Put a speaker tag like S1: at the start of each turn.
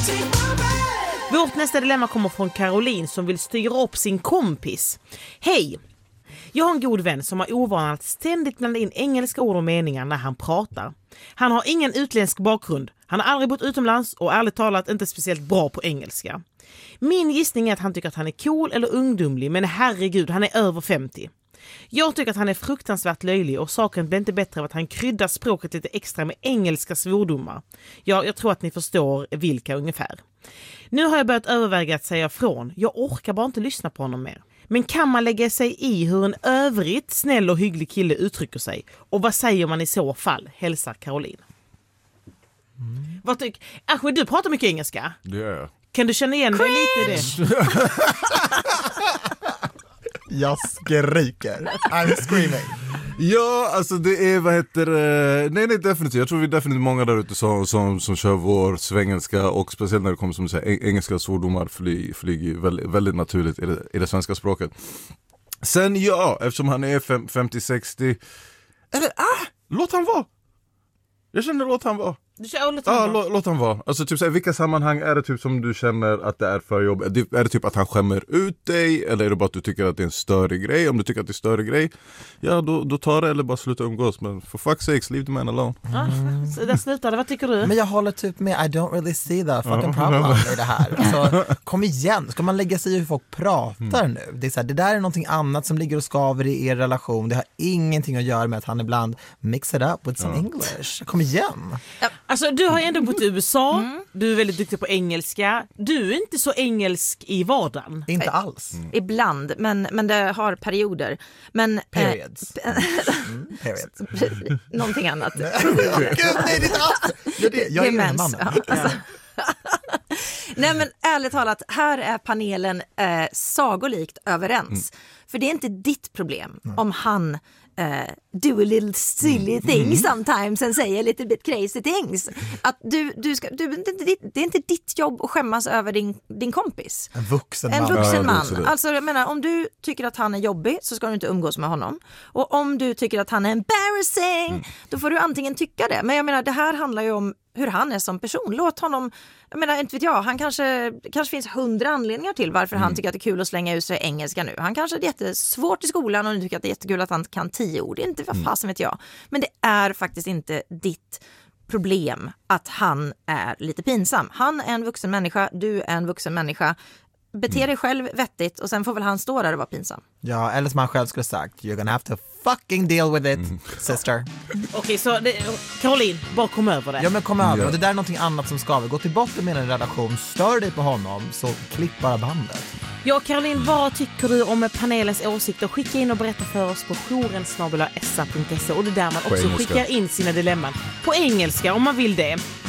S1: Vårt nästa dilemma kommer från Caroline som vill styra upp sin kompis. Hej! Jag har en god vän som har ovanan att ständigt blanda in engelska ord och meningar när han pratar. Han har ingen utländsk bakgrund. Han har aldrig bott utomlands och ärligt talat inte speciellt bra på engelska. Min gissning är att han tycker att han är cool eller ungdomlig, men herregud, han är över 50. Jag tycker att han är fruktansvärt löjlig och saken blir inte bättre av att han kryddar språket lite extra med engelska svordomar. Ja, jag tror att ni förstår vilka ungefär. Nu har jag börjat överväga att säga ifrån. Jag orkar bara inte lyssna på honom mer. Men kan man lägga sig i hur en övrigt snäll och hygglig kille uttrycker sig? Och vad säger man i så fall? Hälsar Caroline. Vad tycker Ahmed, du pratar mycket engelska.
S2: Det gör jag.
S1: Kan du känna igen dig lite i det?
S3: Jag skriker. I'm screaming.
S2: Ja, alltså det är, nej definitivt. Jag tror vi är definitivt många där ute som kör vår svengelska, och speciellt när det kommer som säger engelska svordomar flyger väldigt, väldigt naturligt i det svenska språket. Sen eftersom han är 50-60, eller låt han vara. Jag känner låt han vara. Låt han vara. Alltså typ så här, vilka sammanhang är det typ som du känner att det är för jobb? Är det typ att han skämmer ut dig, eller är det bara att du tycker att det är en större grej? Om du tycker att det är en större grej, ja då tar det, eller bara sluta umgås. Men for fuck's sakes, leave the man alone.
S1: Så där slutade, vad tycker du?
S3: Men jag håller typ med, I don't really see the fucking problem i det här. Alltså, kom igen, ska man lägga sig i hur folk pratar nu? Det är så här, det där är någonting annat som ligger och skaver i er relation. Det har ingenting att göra med att han ibland mix it up with some English. Kom igen.
S1: Alltså du har ändå bott i USA, du är väldigt duktig på engelska. Du är inte så engelsk i vardagen.
S3: Inte alls.
S4: Ibland, men det har perioder. Men,
S3: Periods. Periods.
S4: Någonting annat.
S3: Gud, nej, det är inte alls. Jag är
S4: mens.
S3: mannen.
S4: Nej, men ärligt talat, här är panelen sagolikt överens. För det är inte ditt problem om han do a little silly thing sometimes and say a little bit crazy things. Att det är inte ditt jobb att skämmas över din kompis.
S3: En vuxen
S4: man. Alltså jag menar, om du tycker att han är jobbig så ska du inte umgås med honom. Och om du tycker att han är embarrassing, då får du antingen tycka det. Men jag menar, det här handlar ju om hur han är som person. Låt honom, jag menar, inte vet jag, han kanske finns 100 anledningar till varför han tycker att det är kul att slänga ut sig engelska nu. Han kanske är jättesvårt i skolan och nu tycker att det är jättekul att han kan 10 ord. Det är inte vad fasen vet jag. Men det är faktiskt inte ditt problem att han är lite pinsam. Han är en vuxen människa, du är en vuxen människa. Bete dig själv vettigt och sen får väl han stå där och vara pinsam.
S3: Ja, eller som han själv skulle sagt, you're gonna have to fucking deal with it, sister.
S1: Okej, så Caroline, bara kom över det.
S3: Ja, men kom över. Och det där är någonting annat som skaver. Gå till botten med en relation, stör dig på honom, så klipp bara bandet.
S1: Ja, Caroline, vad tycker du om panelens åsikter? Skicka in och berätta för oss på jouren@sa.se, och det är där man också skickar in sina dilemman på engelska om man vill det.